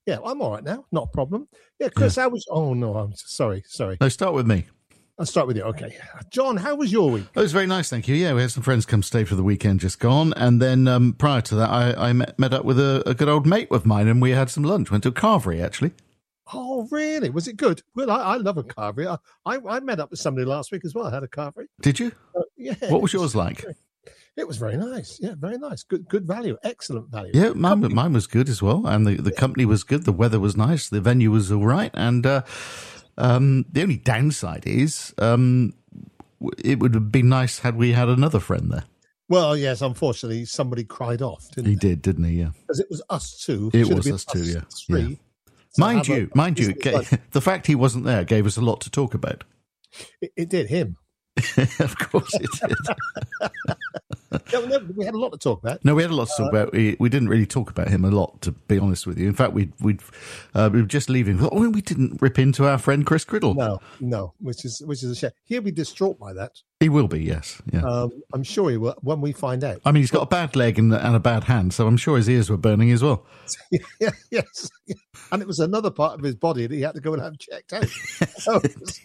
Yeah, I'm all right now. Not a problem. Yeah, Chris, how was... Oh, no, I'm sorry. No, start with me. I'll start with you. Okay. John, how was your week? It was very nice, thank you. Yeah, we had some friends come stay for the weekend just gone. And then prior to that, I met up with a good old mate of mine and we had some lunch. Went to a carvery, actually. Oh, really? Was it good? Well, I love a carvery. I met up with somebody last week as well. I had a carvery. Did you? Yeah. What was yours like? It was very nice. Yeah, very nice. Good value. Excellent value. Yeah, mine was good as well. And the company was good. The weather was nice. The venue was all right. And the only downside is it would have been nice had we had another friend there. Well, yes, unfortunately, somebody cried off, didn't he? Didn't he? Yeah. Because it was us two. It was us two, yeah. Three. Yeah. Mind you, the fact he wasn't there gave us a lot to talk about. It did, him. Of course it did. No, we had a lot to talk about. No, we had a lot to talk about. We didn't really talk about him a lot, to be honest with you. In fact, we were just leaving. Oh, we didn't rip into our friend Chris Criddle. No, which is a shame. He'll be distraught by that. He will be, yes. Yeah. I'm sure he will when we find out. I mean, he's got a bad leg and a bad hand, so I'm sure his ears were burning as well. Yes. And it was another part of his body that he had to go and have checked out. So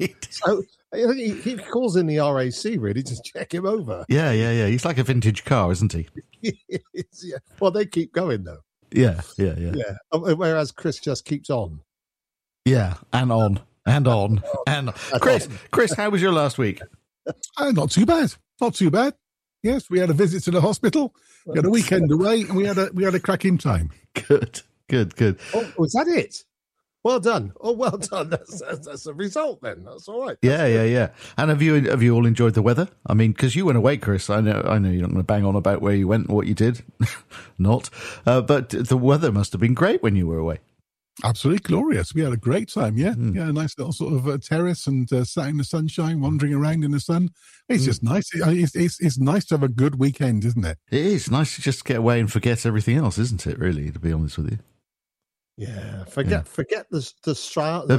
he calls in the RAC, really, to check him over. Yeah. He's like a vintage car, isn't he? Yeah. Well, they keep going, though. Yeah. Whereas Chris just keeps on. Yeah, and on. Chris, how was your last week? Not too bad. Yes, we had a visit to the hospital. We had a weekend away, and we had a cracking time. Good. Oh, was that it? Well done. Oh, well done. That's a result then. That's all right. Yeah. And have you all enjoyed the weather? I mean, because you went away, Chris. I know you're not going to bang on about where you went and what you did. Not. But the weather must have been great when you were away. Absolutely glorious. We had a great time, yeah. Yeah, a nice little sort of terrace and sat in the sunshine, wandering around in the sun. It's just nice. It's nice to have a good weekend, isn't it? It is nice to just get away and forget everything else, isn't it, really, to be honest with you? Yeah, forget the stress.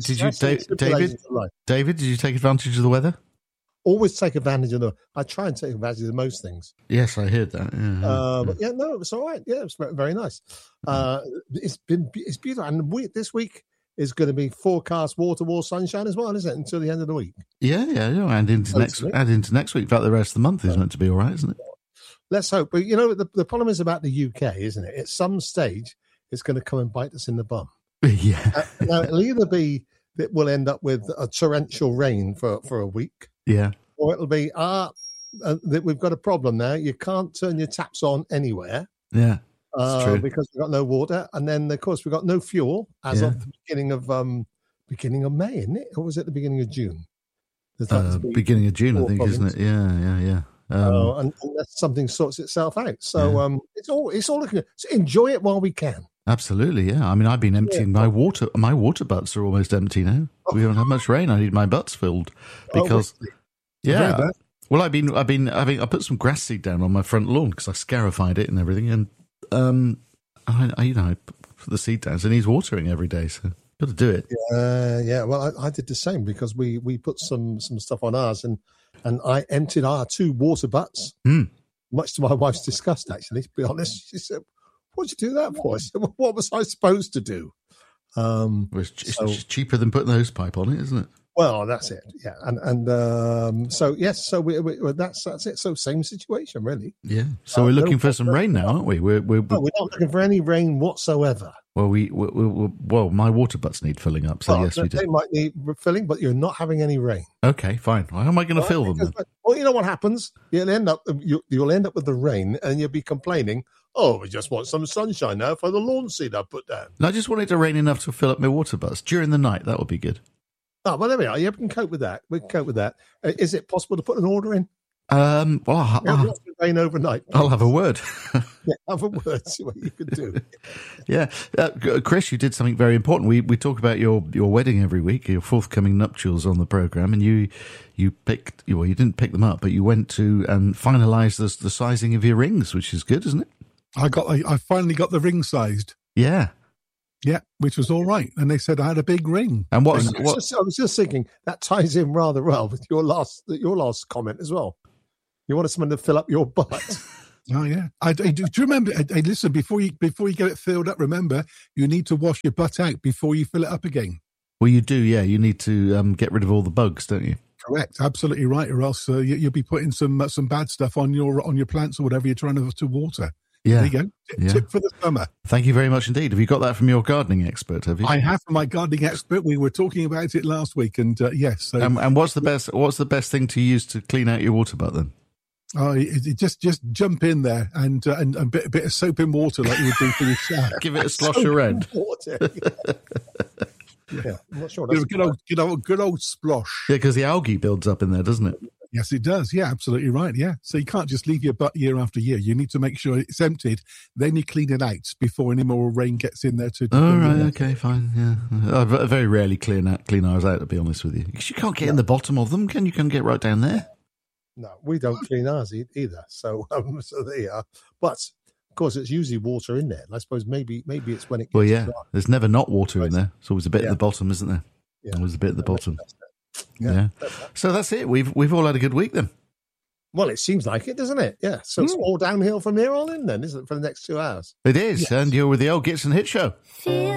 David, did you take advantage of the weather? Always take advantage of I try and take advantage of most things. Yes, I heard that. But it was all right. Yeah, it was very nice. It's beautiful. And this week is going to be forecast wall-to-wall sunshine as well, isn't it? Until the end of the week. Yeah. And into next week. In fact, the rest of the month is meant to be all right, isn't it? Let's hope. But the problem is about the UK, isn't it? At some stage, it's going to come and bite us in the bum. Yeah. Now it'll either be that we'll end up with a torrential rain for a week. Yeah. Or it'll be that we've got a problem now. You can't turn your taps on anywhere. Yeah. True. Because we've got no water, and then of course we've got no fuel as of the beginning of May, isn't it? Or was it the beginning of June? Beginning of June, I think, isn't it? Yeah. Unless something sorts itself out. So it's all looking good. So enjoy it while we can. Absolutely, yeah. I mean, I've been emptying my water. My water butts are almost empty now. We haven't had much rain. I need my butts filled because, Well, I put some grass seed down on my front lawn because I scarified it and everything, and I put the seed down. So it needs watering every day. So got to do it. Yeah. Well, I did the same because we put some stuff on ours, and I emptied our 2 water butts. Much to my wife's disgust, actually. To be honest, she said, "What'd you do that for?" I said, well, what was I supposed to do? It's cheaper than putting the hose pipe on it, isn't it? Well, that's it. Yeah, so yes, so we that's it. So same situation, really. Yeah. So we're looking for some rain now, aren't we? We're not looking for any rain whatsoever. Well, well, my water butts need filling up. So yes, we do. They might need filling, but you're not having any rain. Okay, fine. Well, how am I going to fill them then? Well, you know what happens? You'll end up with the rain, and you'll be complaining. Oh, we just want some sunshine now for the lawn seed I put down. And I just want it to rain enough to fill up my water butts during the night. That would be good. Oh, well, there we are. Yeah, we can cope with that. Is it possible to put an order in? Well, rain overnight. I'll have a word. Yeah, have a word. See what you can do. Yeah, Chris, you did something very important. We talk about your wedding every week, your forthcoming nuptials on the program, and you didn't pick them up, but you went to and finalised the sizing of your rings, which is good, isn't it? I finally got the ring sized. Yeah. Yeah, which was all right. And they said I had a big ring. And I was just thinking that ties in rather well with your last comment as well. You wanted someone to fill up your butt. Oh yeah. Do you remember? Listen, before you get it filled up, remember you need to wash your butt out before you fill it up again. Well, you do, yeah. You need to get rid of all the bugs, don't you? Correct, absolutely right, or else you'll be putting some bad stuff on your plants or whatever you're trying to water. Yeah. There you go. Tip for the summer. Thank you very much indeed. Have you got that from your gardening expert? Have you? I have from my gardening expert. We were talking about it last week, and yes. So, and what's the best thing to use to clean out your water butt then? Oh, just jump in there and a bit of soap and water like you would do for your shower. Give it a slosh around. Water. Yeah, I'm not sure. Good old splosh. Yeah, because the algae builds up in there, doesn't it? Yes, it does. Yeah, absolutely right. Yeah. So you can't just leave your butt year after year. You need to make sure it's emptied. Then you clean it out before any more rain gets in there. Oh, right. Okay, fine. Yeah. I very rarely clean ours out, to be honest with you. Because you can't get in the bottom of them, can you? Can get right down there. No, we don't clean ours either. So there you are. But of course, it's usually water in there. And I suppose maybe it's when it gets dry. There's never not water in there. There's always a bit at the bottom, isn't there? Yeah. Always a bit at the bottom. Yeah. So that's it. We've all had a good week then. Well, it seems like it, doesn't it? Yeah. So it's all downhill from here on in then, isn't it, for the next 2 hours? It is. Yes. And you're with the old Gits and Hit Show.